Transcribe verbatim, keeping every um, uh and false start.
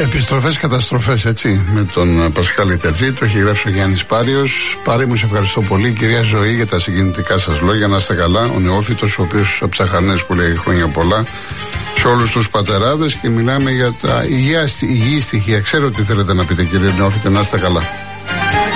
Επιστροφές, καταστροφές, έτσι, με τον Πασχάλη Τερζή. Το έχει γράψει ο Γιάννης Πάριος. Πάρη μου, σε ευχαριστώ πολύ, κυρία Ζωή, για τα συγκινητικά σας λόγια. Να είστε καλά. Ο νεόφυτος, ο οποίος ψαχανές που λέει χρόνια πολλά, σε όλους τους πατεράδες, και μιλάμε για τα υγεία, υγιή στοιχεία. Ξέρω τι θέλετε να πείτε, κύριε νεόφυτε, να είστε καλά.